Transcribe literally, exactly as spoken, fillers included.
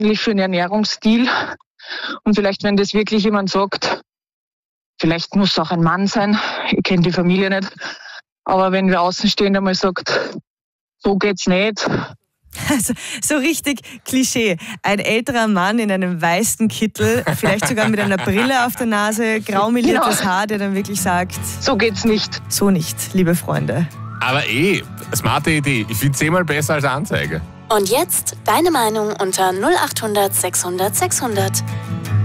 eigentlich für einen Ernährungsstil. Und vielleicht, wenn das wirklich jemand sagt, vielleicht muss es auch ein Mann sein, ich kenne die Familie nicht, aber wenn wer außenstehend einmal sagt, so geht's nicht. Also, so richtig Klischee. Ein älterer Mann in einem weißen Kittel, vielleicht sogar mit einer Brille auf der Nase, graumeliertes genau. Haar, der dann wirklich sagt, so geht's nicht. So nicht, liebe Freunde. Aber eh, smarte Idee. Ich finde es zehnmal besser als Anzeige. Und jetzt deine Meinung unter null acht hundert sechshundert sechshundert.